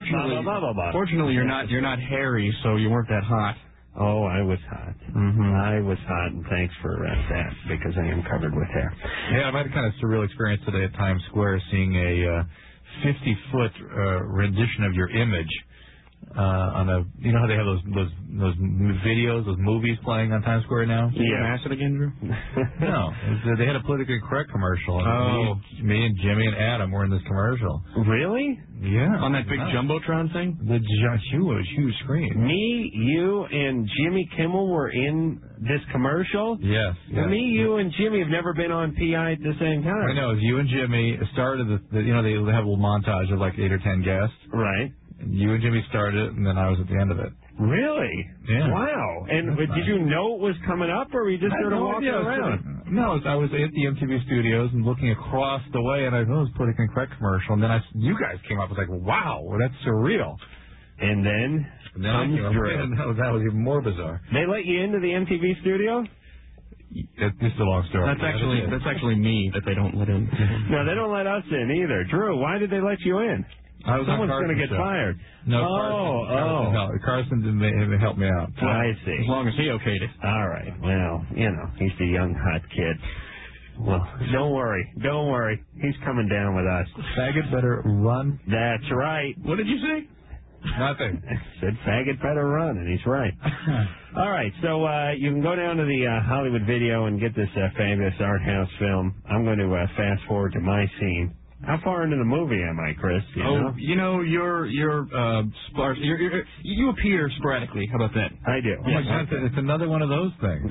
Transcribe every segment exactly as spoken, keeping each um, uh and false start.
Fortunately, blah, blah, blah, blah, blah. fortunately, you're not you're not hairy, so you weren't that hot. Oh, I was hot. Mm-hmm. I was hot, and thanks for uh, that, because I am covered with hair. Yeah, I've had a kind of surreal experience today at Times Square, seeing a fifty-foot uh, uh, rendition of your image uh, on a. You know how they have those those those videos, those movies playing on Times Square now? Yeah. You acid again, Drew? No, it was, they had a politically correct commercial. And oh, me, me and Jimmy and Adam were in this commercial. Really? Yeah. On that big nice. Jumbotron thing? The huge, huge screen. Me, you, and Jimmy Kimmel were in this commercial? Yes. Well, yes. me, you, and Jimmy have never been on P I at the same time. I know. It was you and Jimmy started the, the you know, they have a little montage of like eight or ten guests. Right. And you and Jimmy started it, and then I was at the end of it. Really? Yeah. Wow. And That's did nice. you know it was coming up, or were you just I sort of had no walking idea. around? No, I was at the M T V studios and looking across the way, and I know it was a politically correct commercial, and then I, you guys came up. I was like, wow, that's surreal. And then, and then I came up, and that was, that was even more bizarre. They let you into the M T V studio? It, this is a long story. That's actually that's actually me that they don't let in. No, they don't let us in either. Drew, why did they let you in? I was Someone's going to get show. fired. No, oh, Carson, oh. Carson, helped, Carson didn't help me out. I see. As long as he okayed it. All right. Well, you know, he's the young, hot kid. Well, don't worry. Don't worry. He's coming down with us. Faggot better run. That's right. What did you say? Nothing. Said faggot better run, and he's right. All right, so uh, you can go down to the uh, Hollywood Video and get this uh, fabulous art house film. I'm going to uh, fast forward to my scene. How far into the movie am I, Chris? You oh, know? you know, you're you're uh, sparse. You're, you're, you appear sporadically. How about that? I do. Oh my God, it's another one of those things.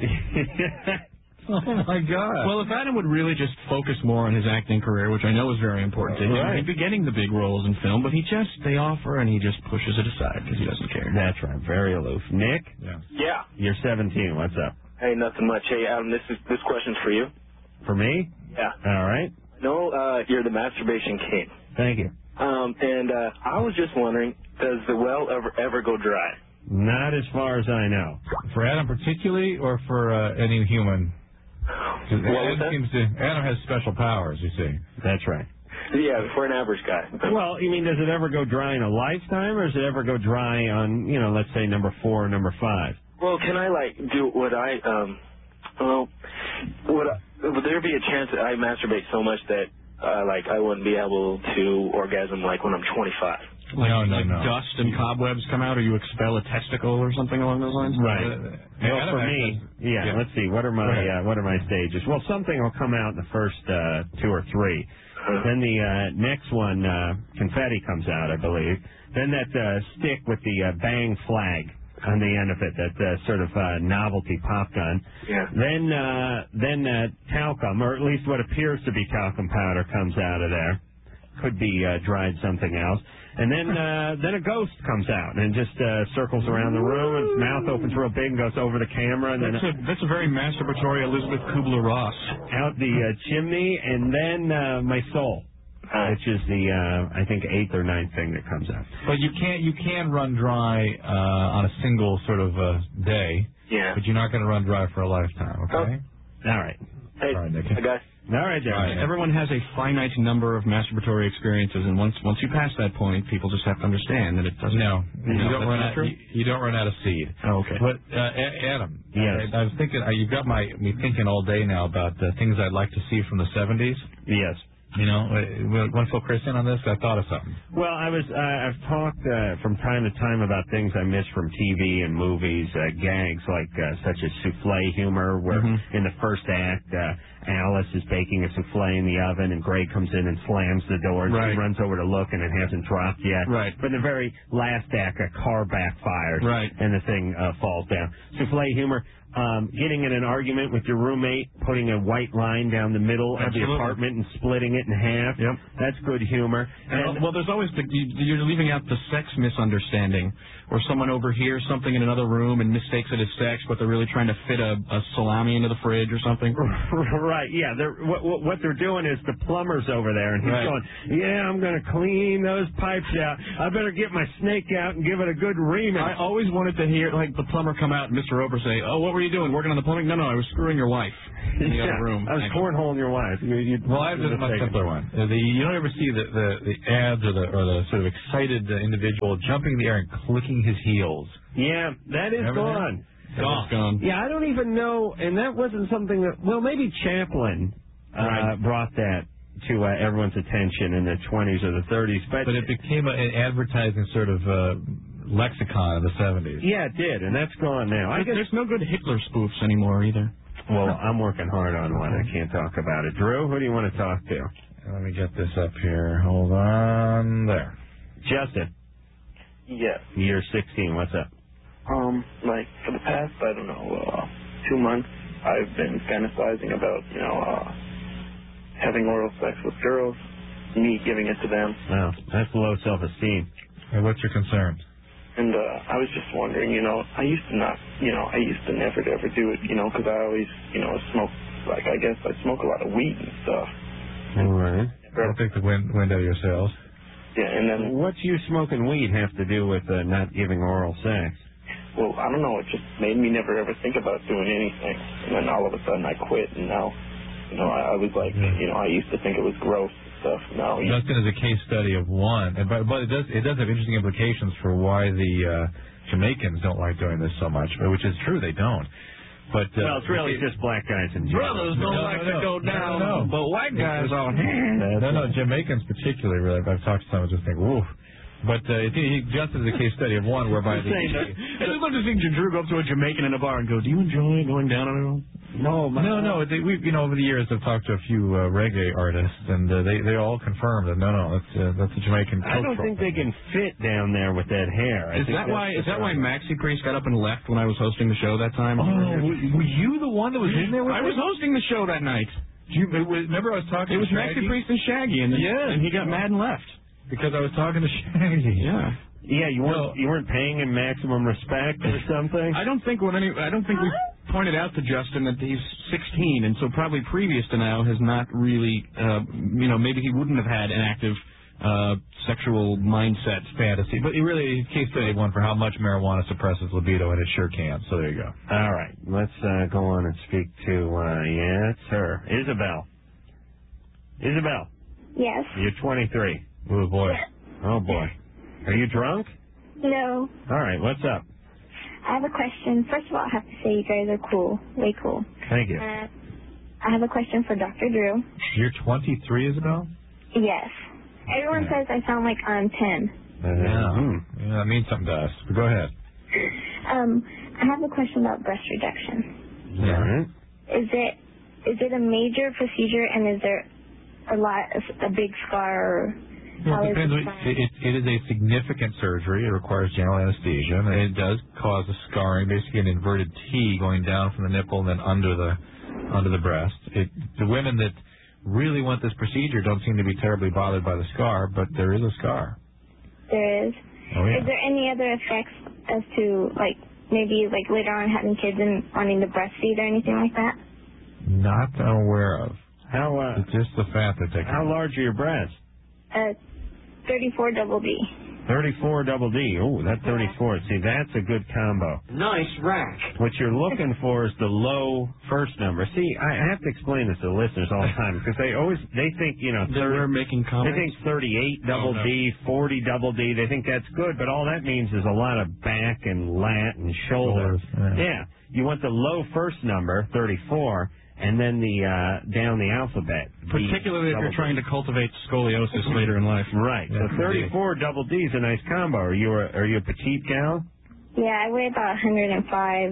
Oh my God. Well, if Adam would really just focus more on his acting career, which I know is very important to him, right. he'd be getting the big roles in film. But he just they offer and he just pushes it aside because he doesn't care. That's right. Very aloof. Nick. Yeah. Yeah. You're seventeen. What's up? Hey, nothing much. Hey, Adam, this is this question's for you. For me? Yeah. All right. No, uh, you're the masturbation king. Thank you. Um, and uh, I was just wondering, does the well ever ever go dry? Not as far as I know. For Adam particularly, or for uh, any human? What was Adam that? seems to. Adam has special powers. You see. That's right. Yeah, for an average guy. Well, you mean, does it ever go dry in a lifetime, or does it ever go dry on, you know, let's say number four or number five? Well, can I like do what I um? Well, would I, would there be a chance that I masturbate so much that uh, like I wouldn't be able to orgasm like when I'm twenty-five? Like, no, no, like no. dust and cobwebs come out, or you expel a testicle or something along those lines. Right. Uh, Well, Adam for me, has, yeah, yeah. Let's see. What are my uh, what are my stages? Well, something will come out in the first uh, two or three. Then the uh, next one, uh, confetti comes out, I believe. Then that uh, stick with the uh, bang flag on the end of it, that uh, sort of uh, novelty pop gun. Yeah. Then uh, then uh, talcum, or at least what appears to be talcum powder, comes out of there. Could be uh, dried something else. And then uh, then a ghost comes out and just uh, circles around the room, and its mouth opens real big and goes over the camera. And then That's a, that's a very masturbatory Elizabeth Kubler-Ross. out the uh, chimney, and then uh, my soul, which is the, uh, I think, eighth or ninth thing that comes out. But you can't. You can run dry uh, on a single sort of uh, day. Yeah. But you're not going to run dry for a lifetime. Okay. Oh. All right. Hey, All right, Nick. hey guys. All right, there. All right. Everyone has a finite number of masturbatory experiences, and once once you pass that point, people just have to understand that it doesn't. No, you No, don't that's run not out. true? You, you don't run out of seed. Oh, okay. But uh, A- Adam, Yes. I, I was thinking. Uh, you've got my me thinking all day now about uh, things I'd like to see from the seventies. Yes. You know, uh, want to fill Chris in on this? I thought of something. Well, I was. Uh, I've talked uh, from time to time about things I miss from T V and movies, uh, gags like uh, such as souffle humor, where Mm-hmm. in the first act, uh, Alice is baking a souffle in the oven, and Greg comes in and slams the door, and Right. she runs over to look, and it hasn't dropped yet. Right. But in the very last act, a car backfires, Right. and the thing uh, falls down. Souffle humor. Um, getting in an argument with your roommate, putting a white line down the middle Absolutely. of the apartment and splitting it in half. Yep. That's good humor. And, well, there's always the, you, you're leaving out the sex misunderstanding, where someone overhears something in another room and mistakes it as sex, but they're really trying to fit a, a salami into the fridge or something. Right, yeah. They're, what, what they're doing is the plumber's over there, and he's Right. going, yeah, I'm going to clean those pipes out. I better get my snake out and give it a good reaming. I always wanted to hear, like, the plumber come out and Mister Ober say, oh, what were you are you doing? Working on the plumbing? No, no, I was screwing your wife in the yeah, other room. I was cornholing your wife. You, you, well, I have a much simpler one. Uh, the, you don't ever see the, the, the ads or the, or the sort of excited uh, individual jumping in the air and clicking his heels. Yeah, that is Remember gone. That? Gone. gone. Yeah, I don't even know, and that wasn't something that, well, maybe Chaplin uh, right. brought that to uh, everyone's attention in the twenties or the thirties. But, but it became a, an advertising sort of uh, lexicon in the seventies. Yeah, it did, and that's gone now. I guess there's no good Hitler spoofs anymore either. Well, I'm working hard on one. I can't talk about it. Drew, who do you want to talk to? Let me get this up here. Hold on. There. Justin. Yes. Year sixteen. What's up? Um, like, for the past, I don't know, uh, two months, I've been fantasizing about, you know, uh, having oral sex with girls, me giving it to them. Wow, that's low self-esteem. Hey, what's your concern? And, uh, I was just wondering, you know, I used to not, you know, I used to never, ever do it, you know, because I always, you know, smoke, like, I guess I smoke a lot of weed and stuff. All right. I'll take the wind, wind out of your sails. Yeah, and then... What's you smoking weed have to do with uh, not giving oral sex? Well, I don't know. It just made me never ever think about doing anything. And then all of a sudden I quit, and now, you know, I, I was like, yeah. you know, I used to think it was gross and stuff. Now, Justin is a case study of one, and but, but it does it does have interesting implications for why the uh, Jamaicans don't like doing this so much, which is true, they don't. But uh, well, it's really it, just black guys in general. Brothers don't no, like no, to no. go down, no, no, no. but white guys on hand. No, no, Jamaicans particularly. Really, I've talked to some and just think, woof. But uh, he, Justin is a case study of one whereby the... I just love to see Drew go up to a Jamaican in a bar and go, do you enjoy going down on it all? No, my, no, no. They, we, you know, over the years, I've talked to a few uh, reggae artists, and uh, they they all confirm that no, no, that's uh, that's a Jamaican cultural. I don't think they can fit down there with that hair. I is that why? Is that why Maxi Priest got up and left when I was hosting the show that time? Oh, were you the one that was in there with I them? was hosting the show that night. Do you remember I was talking? It was to Maxi Maxi Priest and Shaggy, and yeah, and he got mad and left because I was talking to Shaggy. Yeah. Yeah, you weren't no. you weren't paying him maximum respect or something. I don't think when any I don't think we pointed out to Justin that he's sixteen, and so probably previous to now has not really, uh, you know, maybe he wouldn't have had an active uh, sexual mindset fantasy. But it really, case study one for how much marijuana suppresses libido, and it sure can. So there you go. All right, let's uh, go on and speak to uh, yeah, it's her, Isabel. Isabel. Yes. You're twenty-three. Oh boy. Oh boy. Are you drunk? No. All right, what's up? I have a question. First of all, I have to say you guys are cool. Way cool. Thank you. Uh, I have a question for Doctor Drew. You're twenty-three, Isabel? Yes. Everyone yeah. says I sound like I'm ten. Uh, yeah. Hmm. yeah, that means something to us. But go ahead. Um, I have a question about breast reduction. Yeah. All right. Is it is it a major procedure, and is there a lot, a big scar? Or Well, it, depends. It, it, it is a significant surgery. It requires general anesthesia, and it does cause a scarring, basically an inverted T going down from the nipple and then under the under the breast. It, the women that really want this procedure don't seem to be terribly bothered by the scar, but there is a scar. There is. Oh, yeah. Is there any other effects as to, like, maybe like later on having kids and wanting to breastfeed or anything like that? Not that I'm aware of. How? Uh, it's just the fat that they. How large are your breasts? Uh, thirty-four double D. thirty-four double D. Oh, that thirty-four. See, that's a good combo. Nice rack. What you're looking for is the low first number. See, I have to explain this to the listeners all the time because they always they think you know thirty, we're making comments. They think thirty-eight double oh, no. D, forty double D. They think that's good, but all that means is a lot of back and lat and shoulder. Yeah. yeah, you want the low first number, thirty-four. And then the uh, down the alphabet. Particularly if you're trying to cultivate scoliosis later in life. Right. So thirty-four double D is a nice combo. Are you a, are you a petite gal? Yeah, I weigh about one hundred five.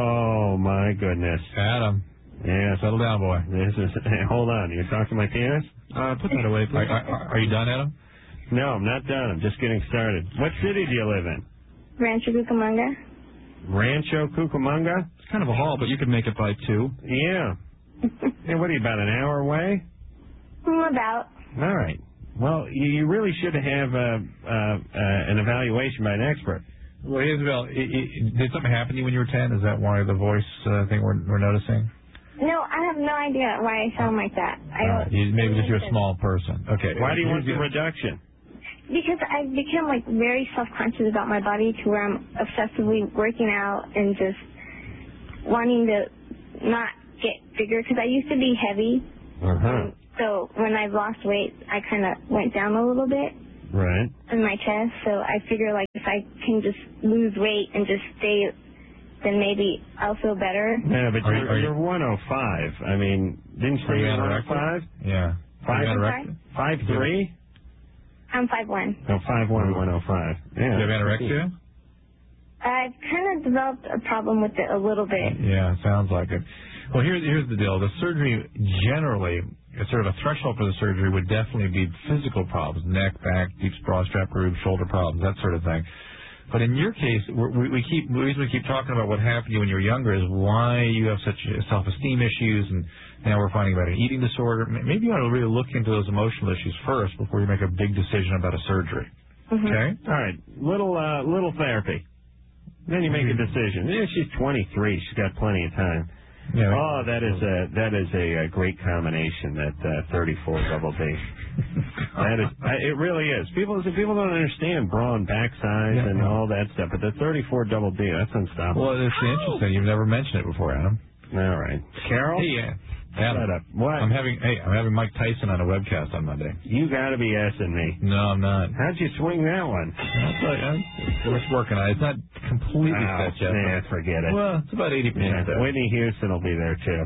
Oh my goodness. Adam. Yeah, settle down, boy. This is. Hey, hold on. You're talking my penis? Uh, put that away, please. Are, are, are you done, Adam? No, I'm not done. I'm just getting started. What city do you live in? Rancho Cucamonga. Rancho Cucamonga? It's kind of a haul, but you could make it by two. Yeah. Yeah, what are you, about an hour away? About. All right. Well, you, you really should have uh, uh, uh, an evaluation by an expert. Well, Isabel, it, it, did something happen to you when you were ten? Is that why the voice uh, thing we're, we're noticing? No, I have no idea why I sound like that. I All right. You, maybe just you're a small person. Okay. Why do you want the reduction? Because I've become like very self-conscious about my body to where I'm obsessively working out and just wanting to not get bigger because I used to be heavy. Uh-huh. So when I've lost weight, I kind of went down a little bit. Right. In my chest. So I figure, like, if I can just lose weight and just stay, then maybe I'll feel better. Yeah, but Are you're, you- are you- you're one oh five. I mean, didn't you say Are you you're one oh anorectic? five? Yeah. Five, Are you sorry? anorectic? five three? I'm five one. No, five one, one oh five. Yeah. Do you have anorexia? I've kind of developed a problem with it a little bit. Yeah, sounds like it. Well, here's here's the deal. The surgery generally, it's sort of a threshold for the surgery would definitely be physical problems, neck, back, deep bra strap groove, shoulder problems, that sort of thing. But in your case, we're, we we keep the reason we keep talking about what happened to you when you were younger is why you have such self-esteem issues, and now we're finding about an eating disorder. Maybe you ought to really look into those emotional issues first before you make a big decision about a surgery. Mm-hmm. Okay? All right. Little uh, little therapy. Then you make a decision. Yeah, she's twenty-three. She's got plenty of time. Yeah. Oh, that is a that is a, a great combination. That uh, thirty-four double D. That is, I, it really is. People people don't understand bra and back size Yeah. and all that stuff, but the thirty-four double D, that's unstoppable. Well, it's interesting. You've never mentioned it before, Adam. All right, Carol. Hey, uh, Adam. Shut up. What? I'm having hey, I'm having Mike Tyson on a webcast on Monday. You got to be assing me. No, I'm not. How'd you swing that one? That's like, I'm, we're working on it. It's not completely Oh, set yet. nah, forget it. Well, it's about eighty percent Yeah, there. Whitney Houston will be there too.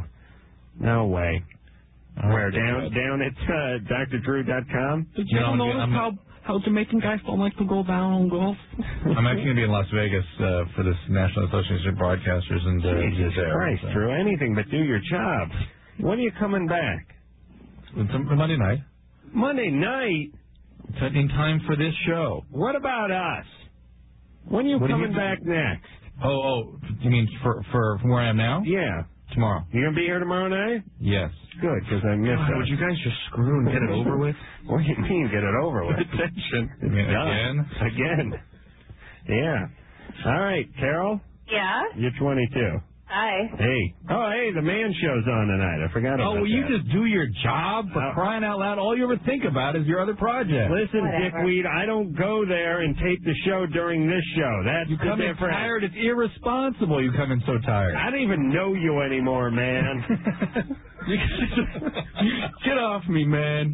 No way. All Where right, down good. down at uh, D R Drew dot com? Did you No, ever I'm- notice I'm- how how Jamaican guys don't like to go down on golf? I'm actually going to be in Las Vegas uh, for this National Association of Broadcasters and uh, Jesus there, Christ, so. Drew, anything but do your job. When are you coming back? It's a- Monday night. Monday night? It's in time for this show. What about us? When are you What do you coming mean? back next? Oh, oh, you mean for for from where I am now? Yeah. Tomorrow. You going to be here tomorrow night? Yes. Good, because I missed God, that. would you guys just screw and get it over with? What do you mean, get it over with? Attention. I mean, Done. again? Again. Yeah. All right, Carol, Yeah. you're twenty-two. Hi. Hey. Oh, hey, the man show's on tonight. I forgot about Oh, will you that. just do your job? For Uh, crying out loud, all you ever think about is your other project. Listen, Whatever. Dickweed, I don't go there and tape the show during this show. That's You the come in difference. tired. It's irresponsible. You come in so tired. I don't even know you anymore, man. Get off me, man.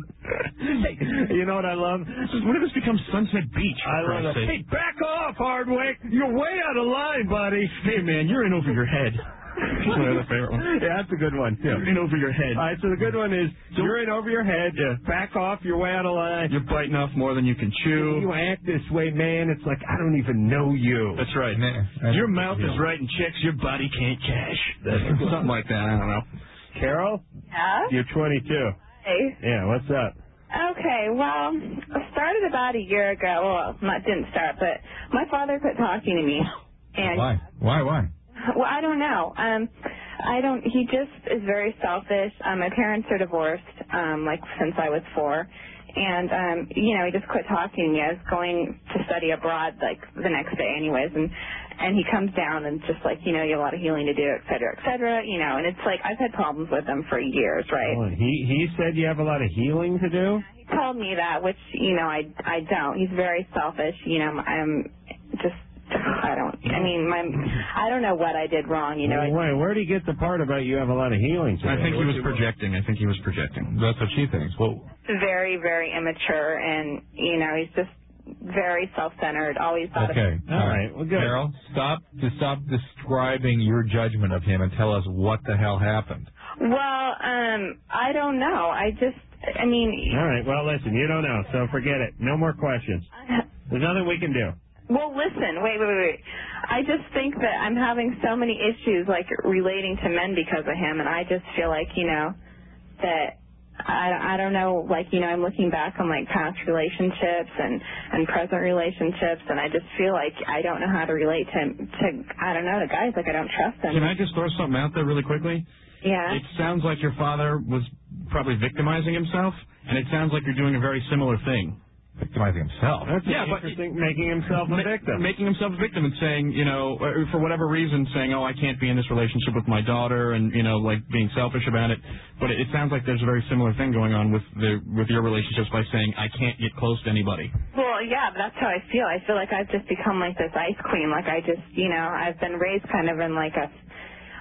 Hey, you know what I love? When did this become Sunset Beach? for I love Christ's it. sake? Hey, back off, Hardwick. You're way out of line, buddy. Hey, man, you're in over your head. That's my other favorite one. Yeah, that's a good one. Yeah. You're in over your head. All right, so the good one is you're in over your head. Yeah. Back off. You're way out of line. You're biting off more than you can chew. You act this way, man. It's like I don't even know you. That's right. Nah, Your mouth is writing checks your body can't cash. Something like that. I don't know. Carol, Yeah. you're twenty-two. Hey. Yeah, what's up? Okay. Well, I started about a year ago. Well, not didn't start, but my father quit talking to me. And Why? Why? Why? well, I don't know. Um, I don't. He just is very selfish. Um, my parents are divorced. Um, like since I was four. And, um, you know, he just quit talking to me. I was going to study abroad, like, the next day anyways, and and he comes down and just like, you know, you have a lot of healing to do, et cetera, et cetera, you know, and it's like, I've had problems with him for years, right? Oh, he he said you have a lot of healing to do. He told me that, which, you know, I, I don't. He's very selfish, you know, I'm just, I don't, I mean, my, I don't know what I did wrong, you know. Well, wait, where did he get the part about you have a lot of healing to do? I think he was projecting. I think he was projecting. That's what she thinks. Well, Very, very immature, and, you know, he's just very self-centered, always thought of okay. All right, well, good. Carol, stop. Just stop describing your judgment of him and tell us what the hell happened. Well, um, I don't know. I just, I mean, All right, well, listen, you don't know, so forget it. No more questions. There's nothing we can do. well, listen, wait, wait, wait. I just think that I'm having so many issues, like, relating to men because of him, and I just feel like, you know, that I, I don't know, like, you know, I'm looking back on, like, past relationships and, and present relationships, and I just feel like I don't know how to relate to, to, I don't know, to guys. Like, I don't trust them. Can I just throw something out there really quickly? Yeah. It sounds like your father was probably victimizing himself, and it sounds like you're doing a very similar thing. Victimizing himself. That's Yeah, but- interesting, making himself a Ma- victim. Making himself a victim and saying, you know, or for whatever reason, saying, oh, I can't be in this relationship with my daughter, and, you know, like being selfish about it. But it, it sounds like there's a very similar thing going on with the with your relationships by saying, I can't get close to anybody. Well, yeah, but that's how I feel. I feel like I've just become like this ice queen. Like I just, you know, I've been raised kind of in like a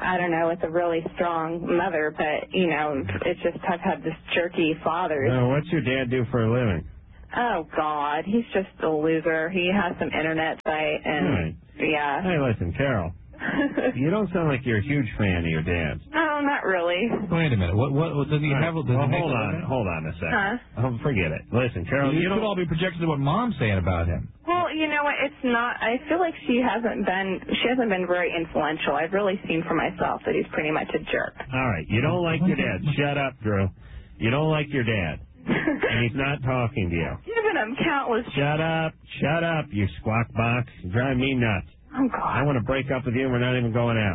I don't know, with a really strong mother, but, you know, it's just I've had this jerky father. No, what's your dad do for a living? Oh, God, he's just a loser. He has some internet site, and, Right. yeah. Hey, listen, Carol, you don't sound like you're a huge fan of your dad's. No, not really. Wait a minute. What? What? what does he Right. have? Does Well, he make hold a on, living? hold on a second. Huh? Oh, forget it. Listen, Carol, You you could don't... all be projected to what Mom's saying about him. Well, you know what? It's not. I feel like she hasn't been. She hasn't been very influential. I've really seen for myself that he's pretty much a jerk. All right, you don't like your dad. Shut up, Drew. You don't like your dad. And he's not talking to you. Given him countless. Shut up. Shut up, you squawk box. You drive me nuts. Oh I God. want to break up with you and we're not even going out.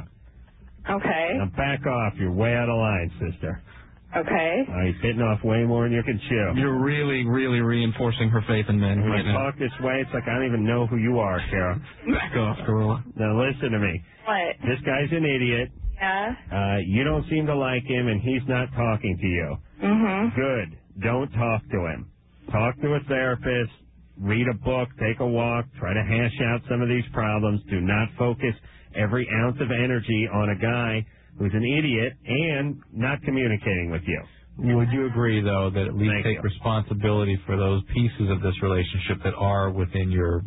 Okay. Now back off. You're way out of line, sister. Okay. Oh, he's bitten off way more than you can chew. You're really, really reinforcing her faith in men When right you now. talk this way, it's like I don't even know who you are, Carol. Back off, Corolla. Now listen to me. What? This guy's an idiot. Yeah. Uh, you don't seem to like him, and he's not talking to you. Mhm. Good. Don't talk to him. Talk to a therapist. Read a book. Take a walk. Try to hash out some of these problems. Do not focus every ounce of energy on a guy who's an idiot and not communicating with you. Would you agree, though, that at least Thank take you. responsibility for those pieces of this relationship that are within your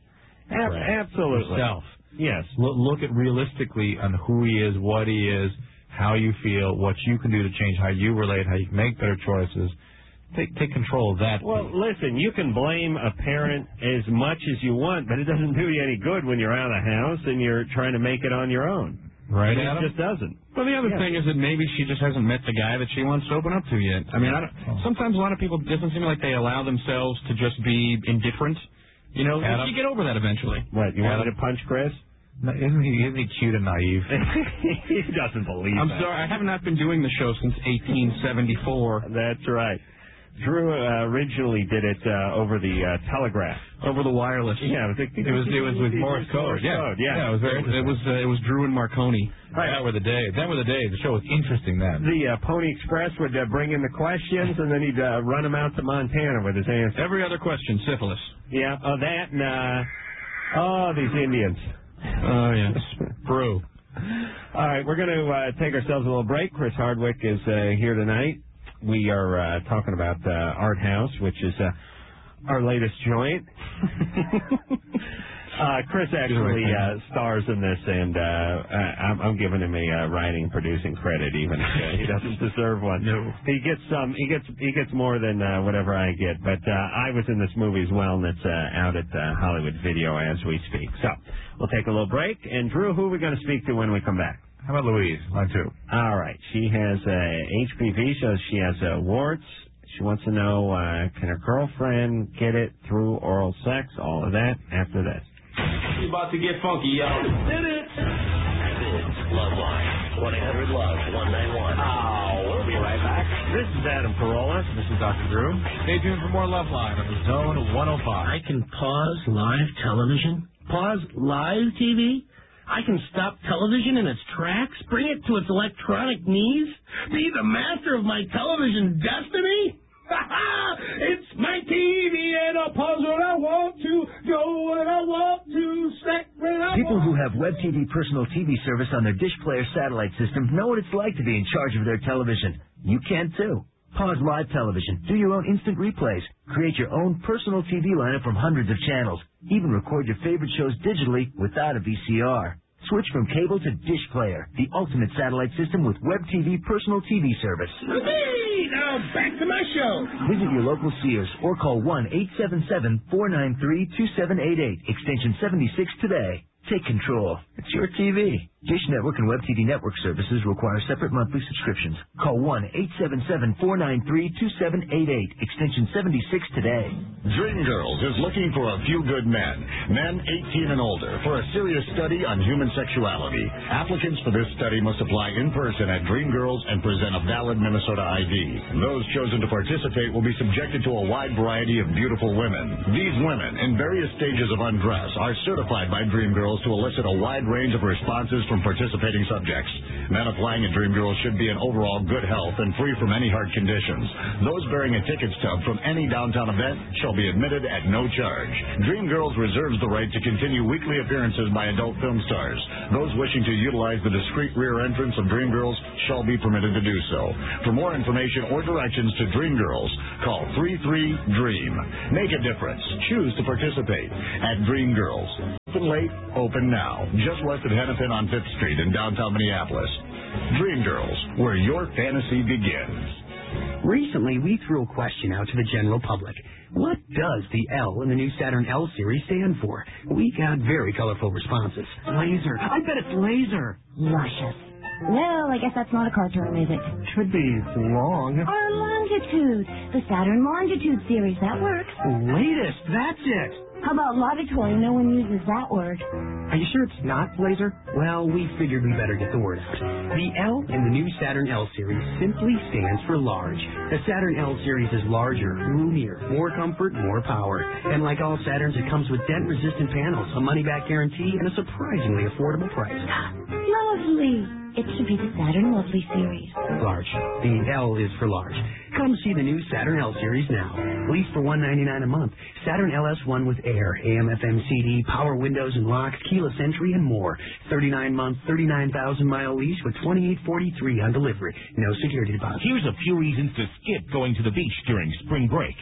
Ab- Right. absolutely. yourself? Yes. Look, look at realistically on who he is, what he is, how you feel, what you can do to change how you relate, how you can make better choices. Take take control of that. Well, piece. listen, you can blame a parent as much as you want, but it doesn't do you any good when you're out of the house and you're trying to make it on your own. right, It Adam? just doesn't. Well, the other Yeah. thing is that maybe she just hasn't met the guy that she wants to open up to yet. I mean, I don't, sometimes a lot of people it doesn't seem like they allow themselves to just be indifferent. You know, Adam? you get over that eventually. What, you want me Adam? to punch Chris? No, isn't he isn't he cute and naive? He doesn't believe I'm that. sorry, I have not been doing the show since eighteen seventy-four. That's right. Drew uh, originally did it uh, over the uh, telegraph. Over the wireless. Yeah, it was, It was it was with Morse code. Yeah, code, yeah. yeah, it was very. It, it was uh, it was Drew and Marconi. Right. That were the days. That were the days. The show was interesting then. The uh, Pony Express would uh, bring in the questions, and then he'd uh, run them out to Montana with his answers. Every other question, syphilis. Yeah, oh, that and, uh, oh, these Indians. Oh yes, brew. All right, we're going to uh, take ourselves a little break. Chris Hardwick is uh, here tonight. We are uh, talking about uh, Art House, which is uh, our latest joint. uh, Chris actually uh, stars in this, and uh, I'm, I'm giving him a uh, writing, producing credit, even if uh, he doesn't deserve one. No. He gets some. He gets he gets more than uh, whatever I get. But uh, I was in this movie as well, and it's uh, out at uh, Hollywood Video as we speak. So we'll take a little break. And Drew, who are we going to speak to when we come back? How about Louise? Line two. All right. She has uh, H P V, so she has uh, warts. She wants to know, uh, can her girlfriend get it through oral sex? All of that after this. We about to get funky, y'all. Did it! Love Line. one eight hundred love one nine one. Oh, we'll be right back. This is Adam Carolla. This is Doctor Drew. Stay tuned for more Love Line on the Zone one oh five. I can pause live television, pause live T V. I can stop television in its tracks, bring it to its electronic knees, be the master of my television destiny. It's my T V and I'll pause when I want to, go when I want to, sec when I People want who have Web T V personal T V service on their Dish Player satellite system know what it's like to be in charge of their television. You can too. Pause live television, do your own instant replays, create your own personal T V lineup from hundreds of channels, even record your favorite shows digitally without a V C R. Switch from cable to Dish Player, the ultimate satellite system with Web T V personal T V service. Hey, now back to my show. Visit your local Sears or call one eight seven seven, four nine three, two seven eight eight, extension seventy-six today. Take control. It's your T V. Dish Network and Web T V network services require separate monthly subscriptions. Call one eight seven seven, four nine three, two seven eight eight, extension seventy-six today. Dream Girls is looking for a few good men, men eighteen and older, for a serious study on human sexuality. Applicants for this study must apply in person at Dream Girls and present a valid Minnesota I D. Those chosen to participate will be subjected to a wide variety of beautiful women. These women, in various stages of undress, are certified by Dream Girls to elicit a wide range of responses from participating subjects. Men applying at Dream Girls should be in overall good health and free from any heart conditions. Those bearing a ticket stub from any downtown event shall be admitted at no charge. Dream Girls reserves the right to continue weekly appearances by adult film stars. Those wishing to utilize the discreet rear entrance of Dream Girls shall be permitted to do so. For more information or directions to Dream Girls, call three three dream. Make a difference. Choose to participate at Dream Girls. Open late, open now. Just west of Hennepin on fifth street in downtown Minneapolis. Dream Girls, where your fantasy begins. Recently, we threw a question out to the general public. What does the L in the new Saturn L series stand for? We got very colorful responses. Laser. I bet it's laser. Luscious. Well, I guess that's not a cartoon, is it? Should be long. Or longitude. The Saturn Longitude series. That works. Latest. That's it. How about laudatory? No one uses that word. Are you sure it's not laser? Well, we figured we better get the word out. The L in the new Saturn L series simply stands for large. The Saturn L series is larger, roomier, more comfort, more power. And like all Saturns, it comes with dent-resistant panels, a money-back guarantee, and a surprisingly affordable price. Lovely. It should be the Saturn Lovely series. Large. The L is for large. Come see the new Saturn L series now. Lease for one hundred ninety-nine dollars a month. Saturn L S one with air, A M F M C D, power windows and locks, keyless entry, and more. thirty-nine month, thirty-nine thousand mile lease with twenty-eight forty-three on delivery. No security deposit. Here's a few reasons to skip going to the beach during spring break.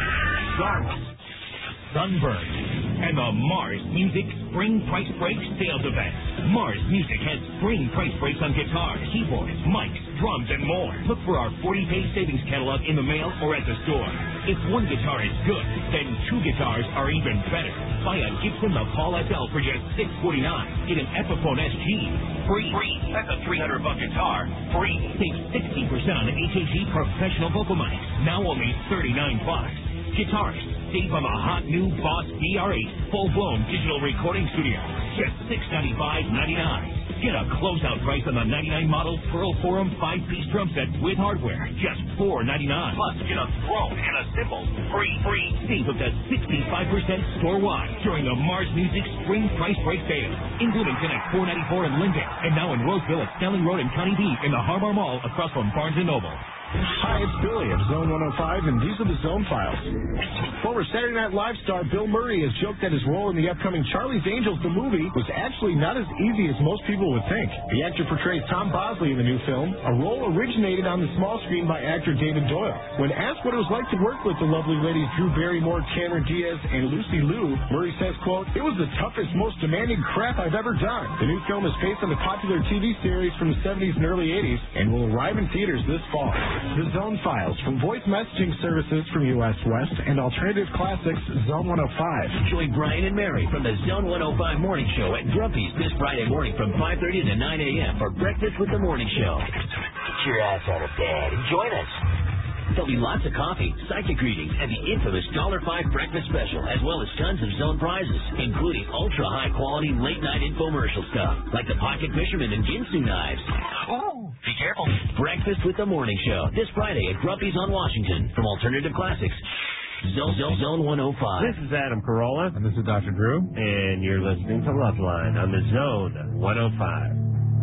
Darkness, sunburn, and the Mars Music Spring Price Break sales event. Mars Music has spring price breaks on guitars, keyboards, mics, drums, and more. Look for our forty-page savings catalog in the mail or at the store. If one guitar is good, then two guitars are even better. Buy a Gibson Les Paul S L for just six forty-nine. Get an Epiphone S G free. Free. That's a three hundred buck guitar. Free. Save sixty percent on the H A G professional vocal mics. Now only thirty-nine bucks. Guitarists, save on the hot new Boss B R eight full-blown digital recording studio. Just six ninety-five ninety-nine. Get a closeout price on the ninety-nine model Pearl Forum five-piece drum set with hardware. Just four ninety-nine. Plus, get a throne and a cymbal. Free. Free. Save up to sixty-five percent store-wide during the Mars Music Spring Price Break sale. In Bloomington at four ninety-four in Linden. And now in Roseville at Snelling Road and County D in the Harbor Mall across from Barnes and Noble. Hi, it's Billy of Zone one oh five, and these are the Zone Files. Former Saturday Night Live star Bill Murray has joked that his role in the upcoming Charlie's Angels, the movie, was actually not as easy as most people would think. The actor portrays Tom Bosley in the new film, a role originated on the small screen by actor David Doyle. When asked what it was like to work with the lovely ladies Drew Barrymore, Cameron Diaz, and Lucy Liu, Murray says, quote, "It was the toughest, most demanding crap I've ever done." The new film is based on the popular T V series from the seventies and early eighties and will arrive in theaters this fall. The Zone Files from voice messaging services from U S West and Alternative Classics Zone one oh five. Join Brian and Mary from the Zone one oh five Morning Show at Grumpy's this Friday morning from five thirty to nine a.m. for Breakfast with the Morning Show. Get your ass out of bed and join us. There'll be lots of coffee, psychic readings, and the infamous one dollar five breakfast special, as well as tons of Zone prizes, including ultra-high-quality late-night infomercial stuff, like the Pocket Fisherman and Ginsu knives. Oh, be careful. Breakfast with the Morning Show, this Friday at Grumpy's on Washington, from Alternative Classics. Zone, Zone, Zone one oh five. This is Adam Carolla. And this is Doctor Drew. And you're listening to Loveline on the Zone one oh five.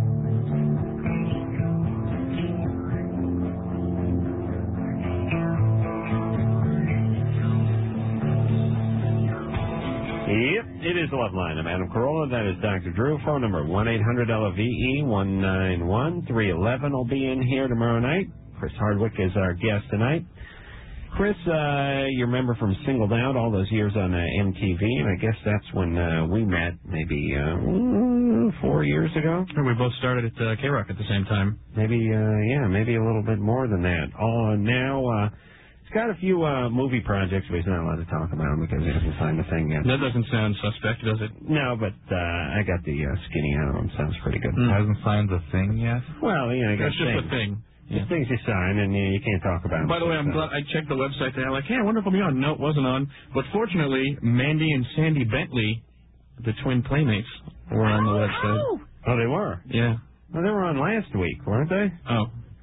Yep, it is Loveline. I'm Adam Carolla. That is Doctor Drew. Phone number one eight hundred L O V E one nine one three one one. I'll be in here tomorrow night. Chris Hardwick is our guest tonight. Chris, uh, you remember from Singled Out all those years on uh, M T V, and I guess that's when uh, we met maybe uh, four years ago. We both started at uh, K-Rock at the same time. Maybe, uh, yeah, maybe a little bit more than that. Oh, now... Uh, He's got a few uh, movie projects, but he's not allowed to talk about them because he hasn't signed the thing yet. That doesn't sound suspect, does it? No, but uh, I got the uh, skinny album. Sounds pretty good. Mm. Hasn't signed the thing yet? Well, you know, That's just a thing. There's yeah. things you sign and you, you can't talk about them. By the way, I'm glad I checked the website today. I'm like, hey, I wonder if I'll be on. No, it wasn't on. But fortunately, Mandy and Sandy Bentley, the twin playmates, were on the website. Oh, they were? Yeah. Well, they were on last week, weren't they? Oh.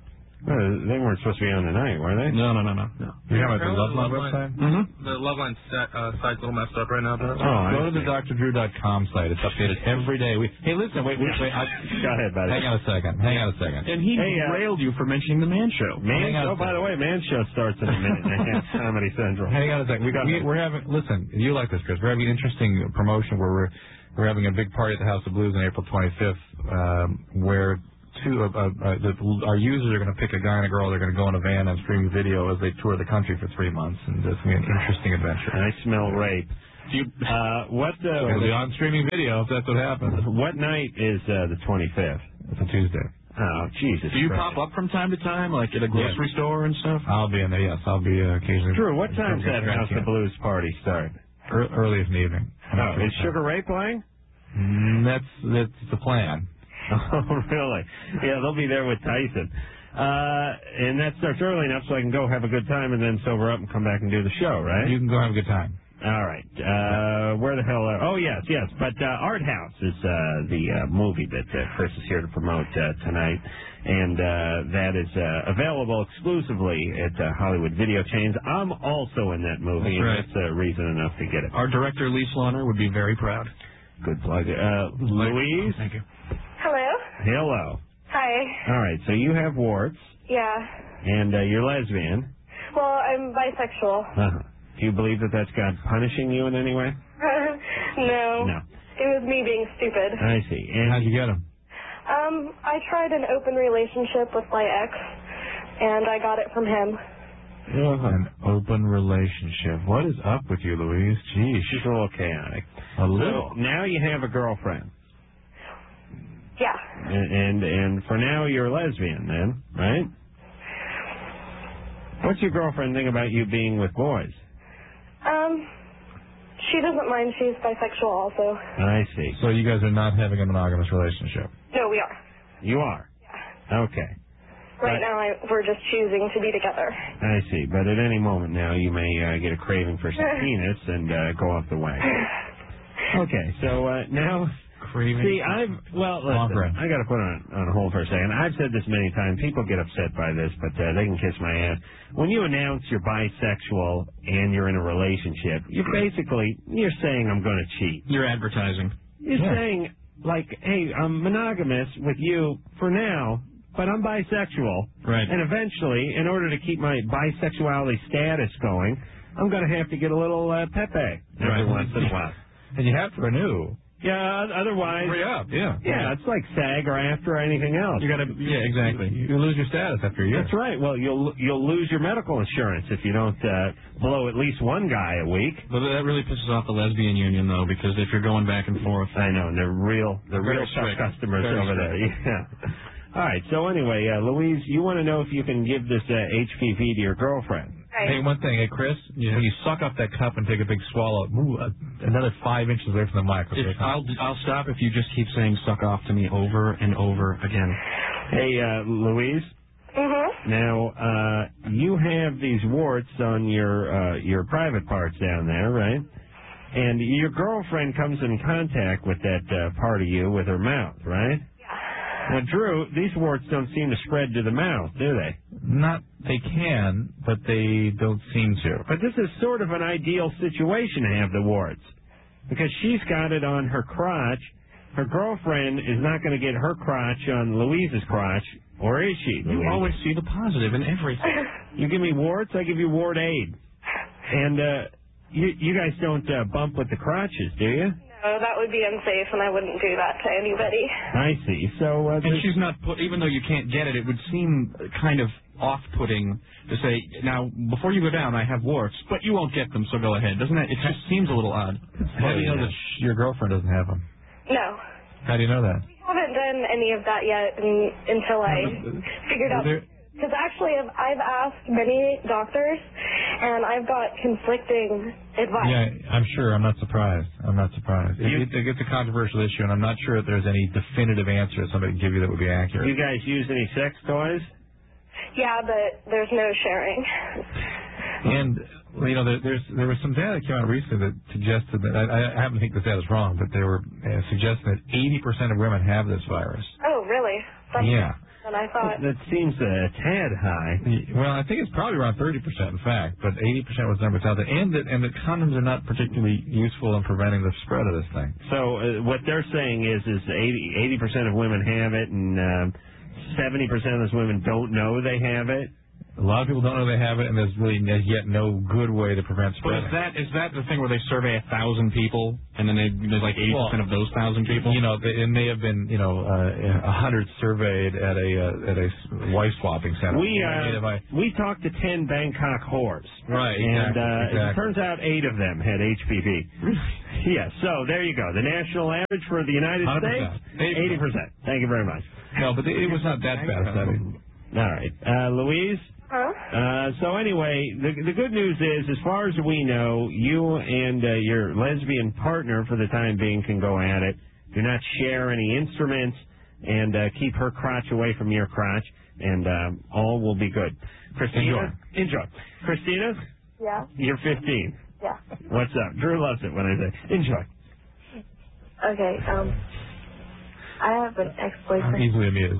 Well, they weren't supposed to be on tonight, were they? No, no, no, no. no. You're talking about the Love Line website? Mm-hmm. The Love Line set, uh, site's a little messed up right now. Though. Oh, go to the D R drew dot com site. It's updated every day. We, hey, listen, wait, wait, wait. I, Go ahead, buddy. Hang on a second. Hang on a second. And he Hey, uh, railed you for mentioning the Man Show. Man Hang on a Oh, by the way, Man Show starts in a minute and a half. Comedy Central. Hang on a second. We, we, we're having, listen, you like this, Chris. We're having an interesting promotion where we're, we're having a big party at the House of Blues on April twenty-fifth, um, where two of uh, uh, the, our users are going to pick a guy and a girl. They're going to go in a van and stream video as they tour the country for three months, and it's going to be an interesting adventure. I smell rape. Do you, uh, what? Uh, It'll be on streaming video if that's what happens. What night is uh, the twenty-fifth? It's a Tuesday. Oh, Jesus. Do you Christ. pop up from time to time, like at a grocery Yes. store and stuff? I'll be in there. Yes, I'll be uh, occasionally. Drew, what time's that House of Blues party start? Er, early in the evening. Oh, is Sugar Ray playing? Mm, that's that's the plan. Oh, really? Yeah, they'll be there with Tyson. Uh, and that starts early enough so I can go have a good time and then sober up and come back and do the show, right? You can go have a good time. All right. Uh, where the hell are... Oh, yes, yes. But uh, Art House is uh, the uh, movie that uh, Chris is here to promote uh, tonight. And uh, that is uh, available exclusively at uh, Hollywood Video Chains. I'm also in that movie, That's and right. that's uh, reason enough to get it. Our director, Lee Slaughter, would be very proud. Good plug. Uh, Louise? Thank you. Hello. Hello. Hi. All right, so you have warts, Yeah. and uh, you're lesbian. Well, I'm bisexual. Uh-huh. Do you believe that that's God punishing you in any way? no. No. It was me being stupid. I see. And how'd you get him? Um, I tried an open relationship with my ex, and I got it from him. An open relationship. What is up with you, Louise? Geez. She's a little chaotic. A little. So now you have a girlfriend. Yeah. And, and and for now you're a lesbian then, right? What's your girlfriend think about you being with boys? Um, she doesn't mind. She's bisexual also. I see. So you guys are not having a monogamous relationship? No, we are. You are? Yeah. Okay. Right But- now, I, we're just choosing to be together. I see. But at any moment now you may uh, get a craving for some penis and uh, go off the wagon. Okay, so uh, now... Craving. See, I've... Well, listen, I got to put it on, on hold for a second. I've said this many times. People get upset by this, but uh, they can kiss my ass. When you announce you're bisexual and you're in a relationship, you're basically... You're saying I'm going to cheat. You're advertising. You're Yeah. saying, like, hey, I'm monogamous with you for now, but I'm bisexual. Right. And eventually, in order to keep my bisexuality status going, I'm going to have to get a little uh, Pepe every Right. once in a while. And you have to renew. Yeah, otherwise... Hurry up, yeah. Yeah, it's like SAG or AFTRA or anything else. You gotta, yeah, exactly. You lose your status after a year. That's right. Well, you'll you'll lose your medical insurance if you don't uh, blow at least one guy a week. But that really pisses off the lesbian union, though, because if you're going back and forth... I know, and they're real, they're Very real tough strict. customers Very over there. Yeah. All right. So anyway, uh, Louise, you want to know if you can give this uh, H P V to your girlfriend? Hey, one thing, hey, Chris, you, when you suck up that cup and take a big swallow, move uh, another five inches away from the mic. Okay? If I'll I'll stop if you just keep saying "suck off" to me over and over again. Hey, uh, Louise. Mm-hmm. Now, uh, you have these warts on your uh, your private parts down there, right? And your girlfriend comes in contact with that uh, part of you with her mouth, right? Now, Drew, these warts don't seem to spread to the mouth, do they? Not, they can, but they don't seem to. But this is sort of an ideal situation to have the warts, because she's got it on her crotch. Her girlfriend is not going to get her crotch on Louise's crotch, or is she? You Louise? always see the positive in everything. You give me warts, I give you wart aid. And uh, you, you guys don't uh, bump with the crotches, do you? No, that would be unsafe, and I wouldn't do that to anybody. I see. So, uh, And she's not put, even though you can't get it, it would seem kind of off-putting to say, now, before you go down, I have warts, but you won't get them, so go ahead. Doesn't that, it just seems a little odd. How do you know that sh- your girlfriend doesn't have them? No. How do you know that? I haven't done any of that yet and, until I figured out. There- Because actually, I've, I've asked many doctors, and I've got conflicting advice. Yeah, I'm sure. I'm not surprised. I'm not surprised. It, it, it's a controversial issue, and I'm not sure if there's any definitive answer that somebody can give you that would be accurate. you guys use any sex toys? Yeah, but there's no sharing. And well, you know, there, there's there was some data that came out recently that suggested that I, I happen to think this data is wrong, but they were uh, suggesting that eighty percent of women have this virus. Oh, really? That's Yeah. what I thought. That seems a tad high. Well, I think it's probably around thirty percent, in fact, but eighty percent was the number out there. And that, and that condoms are not particularly useful in preventing the spread of this thing. So uh, what they're saying is is eighty percent of women have it, and um, seventy percent of those women don't know they have it. A lot of people don't know they have it, and there's really as yet no good way to prevent But spreading. is that is that the thing where they survey a thousand people, and then they, there's like eighty percent of those thousand people? You know, they, it may have been, you know, uh, a hundred surveyed at a uh, at a wife swapping center. We I mean, if uh, I- we talked to ten Bangkok whores, Right, And exactly, uh, exactly. it turns out eight of them had H P V. Yeah, so there you go. The national average for the United one hundred States, percent. eighty percent. Thank you very much. No, but it was not that bad a study. All right, uh, Louise. Huh? Uh, so anyway, the the good news is, as far as we know, you and uh, your lesbian partner, for the time being, can go at it. Do not share any instruments, and uh, keep her crotch away from your crotch, and um, all will be good. Christina, enjoy. enjoy. Christina, Yeah. you're fifteen. Yeah. What's up? Drew loves it when I say enjoy. Okay. Um, I have an ex-boyfriend. Easily amused.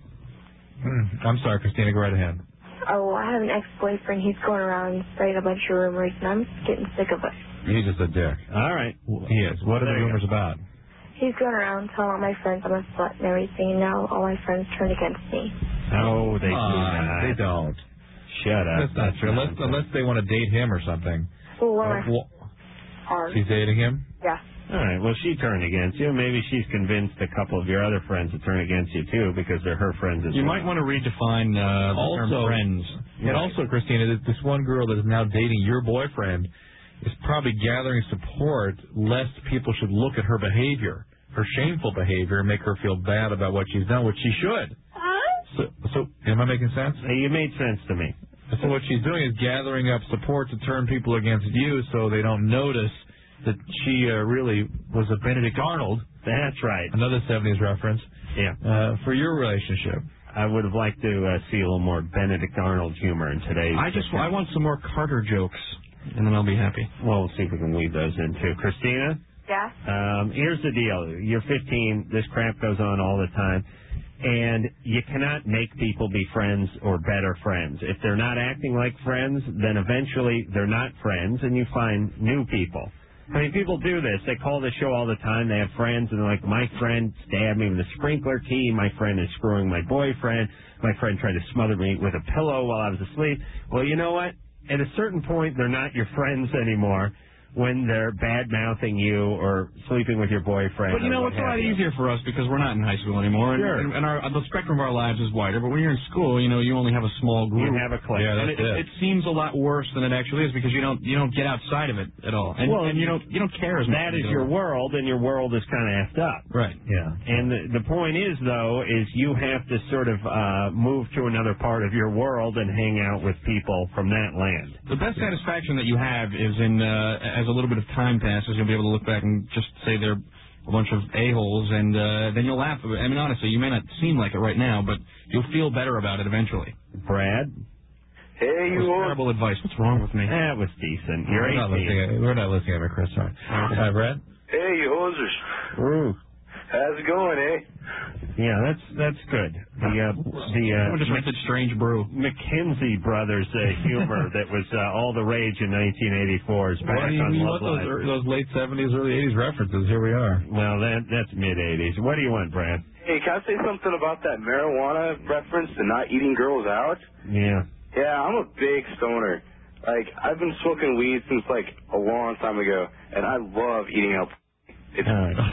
Mm, I'm sorry, Christina. Go right ahead. Oh, I have an ex-boyfriend. He's going around spreading a bunch of rumors, and I'm getting sick of it. He's just a dick. All right. He is. What are the rumors about? He's going around telling all my friends I'm a slut and everything, and now all my friends turn against me. No, they Come do on, not. They don't. Shut up. That's not true. Unless, unless they want to date him or something. Well, one of my Well, hard. she's dating him? Yeah. All right. Well, she turned against you. Maybe she's convinced a couple of your other friends to turn against you too, because they're her friends as You well. might want to redefine uh, the term Also- friends. And also, Christina, this- this one girl that is now dating your boyfriend is probably gathering support lest people should look at her behavior, her shameful behavior, and make her feel bad about what she's done, which she should. So, so am I making sense? You made sense to me. So what she's doing is gathering up support to turn people against you so they don't notice that she uh, really was a Benedict Arnold. That's right. Another seventies reference. Yeah. Uh, for your relationship. I would have liked to uh, see a little more Benedict Arnold humor in today's. I just I want some more Carter jokes, and then I'll be happy. Well, we'll see if we can weave those in too. Christina? Yeah? Um, here's the deal. You're fifteen. This crap goes on all the time. And you cannot make people be friends or better friends. If they're not acting like friends, then eventually they're not friends, and you find new people. I mean, people do this. They call this show all the time. They have friends, and they're like, my friend stabbed me with a sprinkler key. My friend is screwing my boyfriend. My friend tried to smother me with a pillow while I was asleep. Well, you know what? At a certain point, they're not your friends anymore when they're bad-mouthing you or sleeping with your boyfriend. But you know, or what it's a lot have you. easier for us because we're not in high school anymore, and, Sure. and, and our, the spectrum of our lives is wider. But when you're in school, you know, you only have a small group. You have a clique. Yeah, and that's it, it. it seems a lot worse than it actually is because you don't you don't get outside of it at all, and, Well, and you don't you don't care as much. That as is you your do. world, and your world is kind of effed up. Right. Yeah. And the, the point is, though, is you have to sort of uh, move to another part of your world and hang out with people from that land. The best satisfaction that you have is in uh, as a little bit of time passes, you'll be able to look back and just say they're a bunch of a-holes, and uh, then you'll laugh. I mean, honestly, you may not seem like it right now, but you'll feel better about it eventually. Brad? Hey, That you was terrible advice. What's wrong with me? That was decent. You're we're not eighteen. listening. We're not listening to Chris. Sorry. Hi, Brad. Hey, you hosers. Ooh. How's it going, eh? Yeah, that's that's good. The uh, the uh, Someone just rented Strange Brew. McKenzie brothers uh, humor that was uh, all the rage in nineteen eighty-four is back Well, you, on you Love want those, Live. ear- those late seventies, early eighties references. Here we are. Well, that that's mid eighties. What do you want, Brad? Hey, can I say something about that marijuana reference to not eating girls out? Yeah. Yeah, I'm a big stoner. Like, I've been smoking weed since, like, a long time ago, and I love eating out. It's, All right.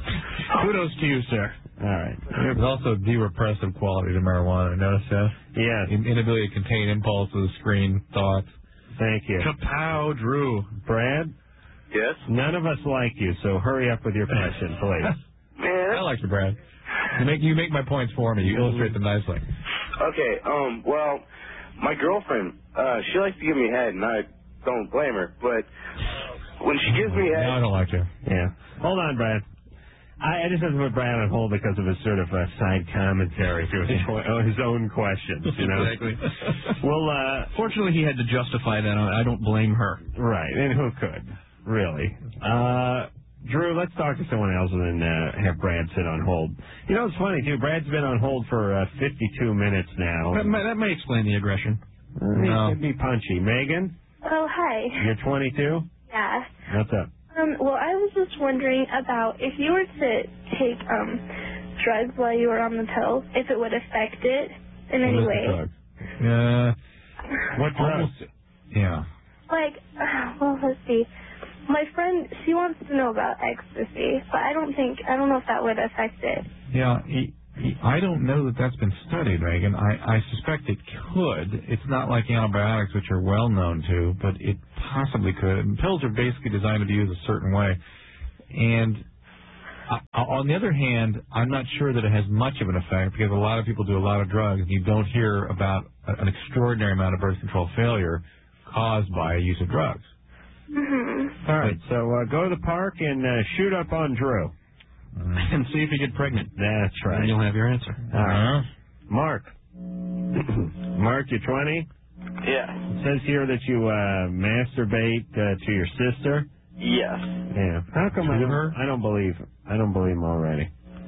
Kudos to you, sir. All right. There's also de-repressive quality to marijuana. Notice that? Yes. In- inability to contain impulses, screen thoughts. Thank you. Kapow, Drew. Brad? Yes? None of us like you, so hurry up with your question, please. Man. I like you, Brad. You make you make my points for me. You illustrate them nicely. Okay, um, well, my girlfriend, uh, she likes to give me head, and I don't blame her, but when she gives me head... No, I don't like you. Yeah. Hold on, Brad. I, I just have to put Brad on hold because of his sort of uh, side commentary to his, his own questions, you know? Exactly. Well, uh... Fortunately, he had to justify that. I don't blame her. Right, and who could? Really. Uh... Drew, let's talk to someone else and then uh, have Brad sit on hold. You know, it's funny, too. Brad's been on hold for uh, fifty-two minutes now. That may, that may explain the aggression. Uh, no. He could be punchy. Megan? Oh, hi. You're twenty-two? Yeah. What's up? Um, well, I was just wondering about if you were to take um drugs while you were on the pill, if it would affect it in any way. Uh, what drugs? Yeah. Like, uh, well, let's see. My friend, she wants to know about ecstasy, but I don't think, I don't know if that would affect it. Yeah, he, he, I don't know that that's been studied, Megan. I, I suspect it could. It's not like antibiotics, which are well known to, but it possibly could. And pills are basically designed to be used a certain way. And uh, on the other hand, I'm not sure that it has much of an effect because a lot of people do a lot of drugs, and you don't hear about an extraordinary amount of birth control failure caused by use of drugs. Mm-hmm. All right, so uh, go to the park and uh, shoot up on Drew. And see if you get pregnant. That's right. And you'll have your answer. All right. Mark. Mark, you're twenty? Yeah. It says here that you uh, masturbate uh, to your sister. Yes. Yeah. How come I don't, I don't believe I don't believe him already?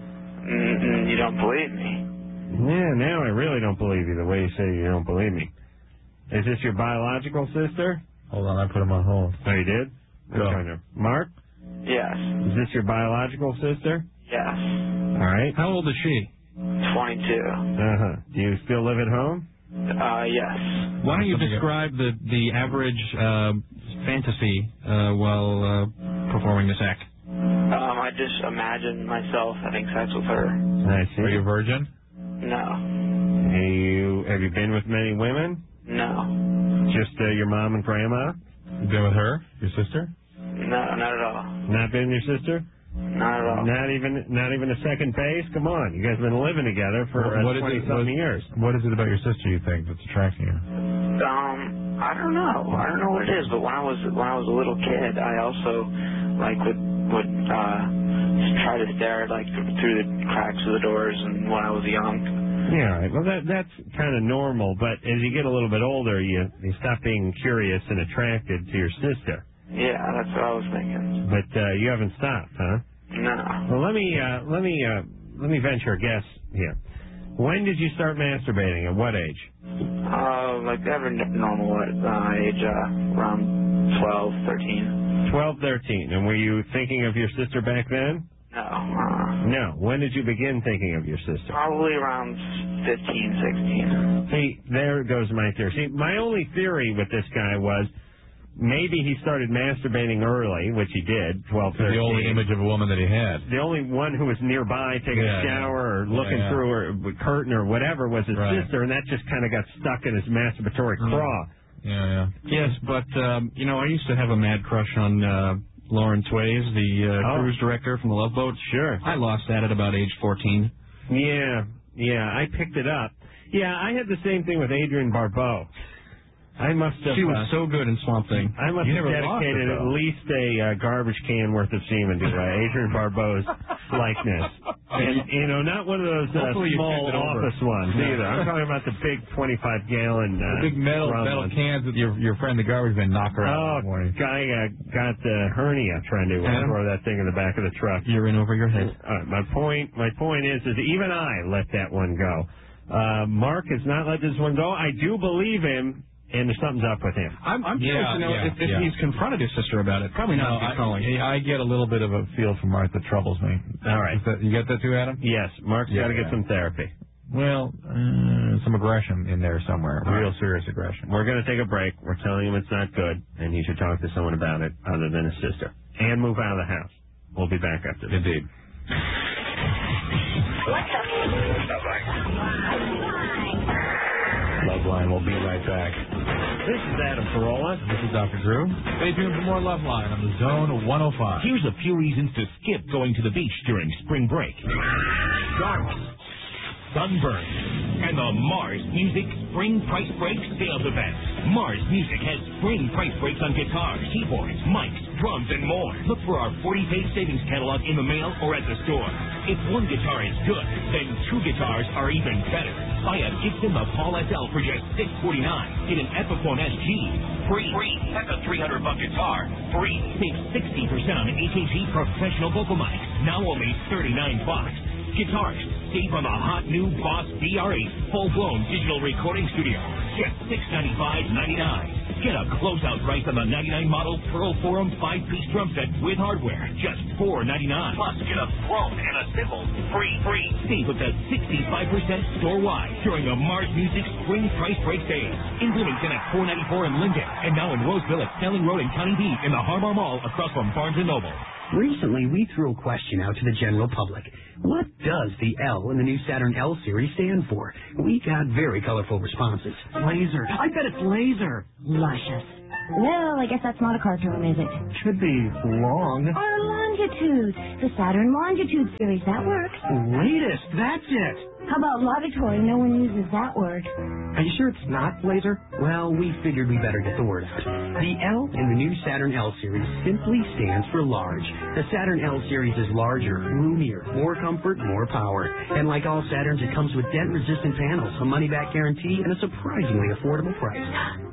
Mm-mm, you don't believe me? Yeah, now I really don't believe you the way you say you don't believe me. Is this your biological sister? Hold on, I put him on hold. Oh, you did? Go. Mark? Yes. Is this your biological sister? Yes. All right. How old is she? twenty-two. Uh-huh. Do you still live at home? Uh, yes. Why don't you describe the, the average uh, fantasy uh, while uh, performing this act? Um, I just imagine myself having sex with her. I see. Are you a virgin? No. Have you, have you been with many women? No. Just uh, your mom and grandma? You been with her? Your sister? No, not at all. Not been your sister? Not at all. Not even not even a second base? Come on. You guys have been living together for uh, what is it, twenty-something what, years. What is it about your sister you think that's attracting you? Um, I don't know. I don't know what it is, but when I was when I was a little kid, I also like would would uh try to stare like through the cracks of the doors, and when I was young. Yeah, right. Well, that that's kind of normal, but as you get a little bit older, you you stop being curious and attracted to your sister. Yeah, that's what I was thinking. But uh, you haven't stopped, huh? No. Well, let me uh, let me uh, let me venture a guess here. When did you start masturbating? At what age? Uh, like every normal uh, age, uh, around twelve, thirteen. Twelve, thirteen. And were you thinking of your sister back then? No. Uh, no. When did you begin thinking of your sister? Probably around fifteen, sixteen. See, there goes my theory. See, my only theory with this guy was maybe he started masturbating early, which he did, twelve, thirteen. The only image of a woman that he had. The only one who was nearby taking yeah, a shower yeah. or looking yeah, yeah. through her curtain or whatever was his right. sister, and that just kind of got stuck in his masturbatory mm. craw. Yeah, yeah. Yes, but, um, you know, I used to have a mad crush on uh, Lauren Tways, the uh, oh. cruise director from The Love Boat. Sure. I lost that at about age fourteen. Yeah, yeah, I picked it up. Yeah, I had the same thing with Adrienne Barbeau. I must have. She was uh, so good in Swamp Thing. I must you have dedicated it, at least a uh, garbage can worth of semen to uh, Adrienne Barbeau's likeness. And, you know, not one of those uh, small office ones either. I'm talking about the big twenty-five gallon uh, the big metal metal ones. cans that your your friend the garbage man knocked around Oh, this morning. guy uh, got the hernia trying to uh, throw that thing in the back of the truck. You're in over your head. All right, my point, my point is, is even I let that one go. Uh, Mark has not let this one go. I do believe him. And there's something's up with him. I'm, I'm curious yeah, to know yeah, if, if yeah. he's confronted his sister about it. Probably not. No, if he's I, calling. I get a little bit of a feel from Mark that troubles me. All right. That, you get that too, Adam? Yes. Mark's yeah, got to get yeah. some therapy. Well, uh, some aggression in there somewhere. All Real right. serious aggression. We're going to take a break. We're telling him it's not good, and he should talk to someone about it other than his sister. And move out of the house. We'll be back after this. Indeed. Loveline, we'll be right back. This is Adam Carolla. This is Doctor Drew. Stay tuned for more Loveline on the Zone one oh five. Here's a few reasons to skip going to the beach during spring break. Sharks, Sunburn, and the Mars Music Spring Price Break Sales Event. Mars Music has spring price breaks on guitars, keyboards, mics, drums, and more. Look for our forty-page savings catalog in the mail or at the store. If one guitar is good, then two guitars are even better. Buy a Gibson Les Paul S L for just six forty-nine. Get an Epiphone S G free. Free. That's a three hundred buck guitar. Free. Save sixty percent on A K G professional vocal mics. Now only thirty-nine bucks. Guitars, save on the hot new Boss D R eight full-blown digital recording studio. Just six ninety-five ninety-nine. Get a closeout price on the ninety-nine model Pearl Forum five-piece drum set with hardware. Just four ninety-nine. Plus, get a throne and a cymbal. Free. Free. Save up to sixty-five percent store-wide during the Mars Music Spring Price Break Sale. In Bloomington at four ninety-four in Linden. And now in Roseville at Snelling Road in County B in the Harmar Mall across from Barnes and Noble. Recently, we threw a question out to the general public. What does the L in the new Saturn L series stand for? We got very colorful responses. Laser. I bet it's laser. Luscious. Well, I guess that's not a cartoon, is it? Should be long. Or longitude. The Saturn Longitude series. That works. Latest. That's it. How about laudatory? No one uses that word. Are you sure it's not laser? Well, we figured we better get the word out. The L in the new Saturn L series simply stands for large. The Saturn L series is larger, roomier, more comfort, more power. And like all Saturns, it comes with dent-resistant panels, a money-back guarantee, and a surprisingly affordable price.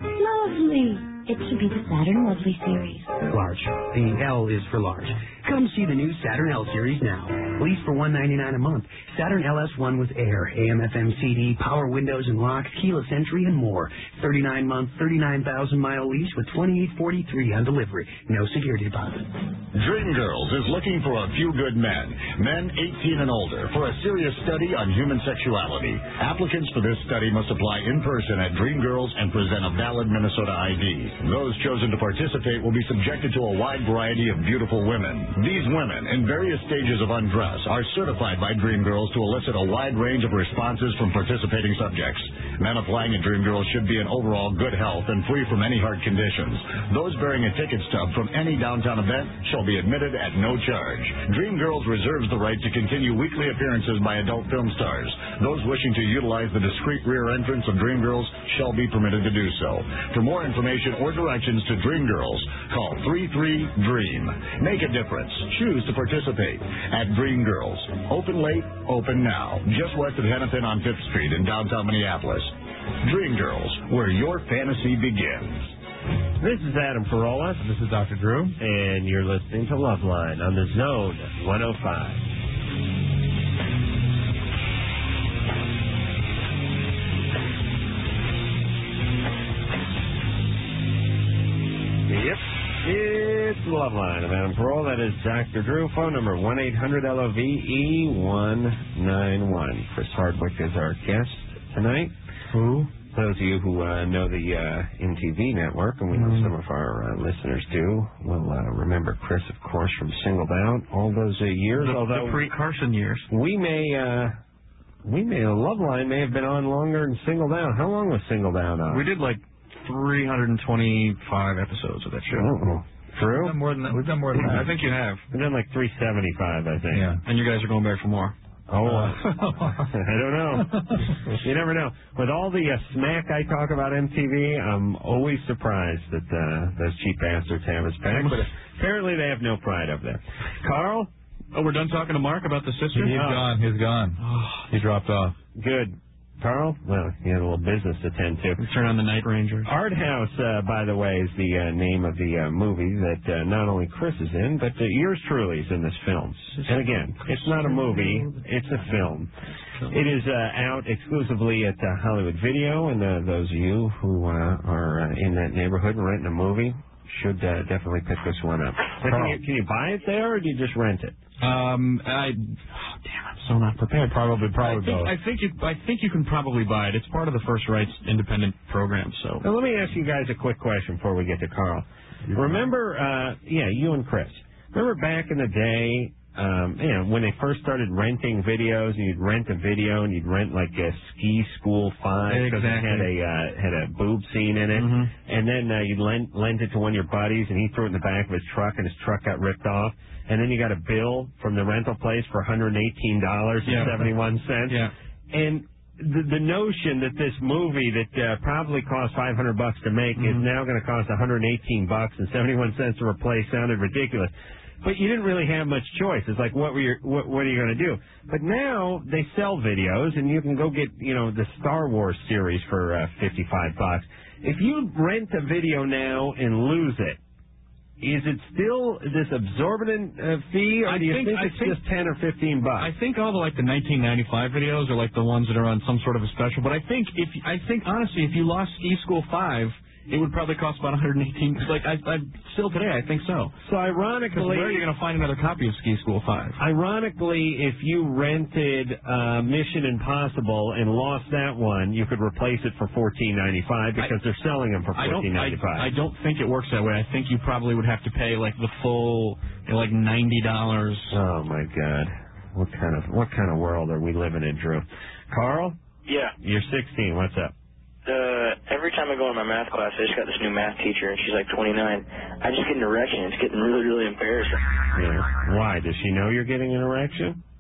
Lovely. It should be the Saturn Lovely series. Large. The L is for large. Come see the new Saturn L series now. Lease for one ninety-nine a month. Saturn L S one with air, A M F M C D, power windows and locks, keyless entry, and more. thirty-nine month, thirty-nine thousand mile lease with twenty-eight forty-three on delivery. No security deposit. Dreamgirls is looking for a few good men, men eighteen and older, for a serious study on human sexuality. Applicants for this study must apply in person at Dreamgirls and present a valid Minnesota I D. Those chosen to participate will be subjected to a wide variety of beautiful women. These women, in various stages of undress, are certified by Dreamgirls to elicit a wide range of responses from participating subjects. Men applying at Dreamgirls should be in overall good health and free from any heart conditions. Those bearing a ticket stub from any downtown event shall be admitted at no charge. Dreamgirls reserves the right to continue weekly appearances by adult film stars. Those wishing to utilize the discreet rear entrance of Dreamgirls shall be permitted to do so. For more information or directions to Dreamgirls, call three three DREAM. Make a difference. Choose to participate at Dreamgirls. Open late, open now. Just west of Hennepin on fifth Street in downtown Minneapolis. Dreamgirls, where your fantasy begins. This is Adam Carolla. This is Doctor Drew. And you're listening to Loveline on the Zone one oh five. Yep. It's the Loveline of Adam Carolla. That is Doctor Drew. Phone number one eight hundred L O V E one nine one. Chris Hardwick is our guest tonight. Who? Those of you who uh, know the uh, M T V network, and we know some of our uh, listeners do, will uh, remember Chris, of course, from Singled Out all those uh, years. The, although the pre-Carson years. We may, uh, we may, Loveline may have been on longer than Singled Out. How long was Singled Out on? We did like three hundred twenty-five episodes of that show. Oh, true? We've done more than that. We've done more than that. I think you have. We've done like three seventy-five, I think. Yeah. And you guys are going back for more. Oh, uh, I don't know. You never know. With all the uh, smack I talk about M T V, I'm always surprised that uh, those cheap bastards have us back. But apparently they have no pride up there. Carl? Oh, we're done talking to Mark about the sister? He's oh. gone. He's gone. He dropped off. Good. Carl? Well, he had a little business to tend to. Let's turn on the Night Rangers. Art House, uh, by the way, is the uh, name of the uh, movie that uh, not only Chris is in, but uh, yours truly is in this film. And again, it's not a movie, it's a film. It is uh, out exclusively at uh, Hollywood Video, and uh, those of you who uh, are uh, in that neighborhood and renting a movie should uh, definitely pick this one up. Can you, can you buy it there, or do you just rent it? Um, I, oh, damn, I'm so not prepared. Probably, probably I think, both. I think you, I think you can probably buy it. It's part of the First Rights independent program. So now, let me ask you guys a quick question before we get to Carl. Remember, uh, yeah, you and Chris. Remember back in the day, um, you know, when they first started renting videos, and you'd rent a video, and you'd rent like a Ski School Five because exactly. it had a uh, had a boob scene in it, mm-hmm. and then uh, you'd lend lend it to one of your buddies, and he threw it in the back of his truck, and his truck got ripped off. And then you got a bill from the rental place for one hundred eighteen dollars and seventy-one cents. Yeah. and the, the notion that this movie that uh, probably cost five hundred bucks to make mm-hmm. is now going to cost one hundred eighteen bucks and seventy-one cents to replace sounded ridiculous. But you didn't really have much choice. It's like, what were you, what, what are you going to do? But now they sell videos, and you can go get, you know, the Star Wars series for uh, fifty-five bucks. If you rent a video now and lose it, is it still this absorbent uh, fee, or I do you think, think I it's think, just ten or fifteen bucks? I think all the like the nineteen ninety-five videos are like the ones that are on some sort of a special. But I think if I think honestly, if you lost Ski School five, it would probably cost about one hundred eighteen. Like I, I still today, I think so. So ironically, where are you going to find another copy of Ski School five? Ironically, if you rented uh, Mission Impossible and lost that one, you could replace it for fourteen ninety-five because I, they're selling them for fourteen ninety-five. I, I don't think it works that way. I think you probably would have to pay like the full, you know, like ninety dollars. Oh my God, what kind of what kind of world are we living in, Drew? Carl? Yeah. You're sixteen. What's up? Uh, every time I go in my math class, I just got this new math teacher, and she's like twenty-nine. I just get an erection. It's getting really, really embarrassing. Yeah. Why? Does she know you're getting an erection?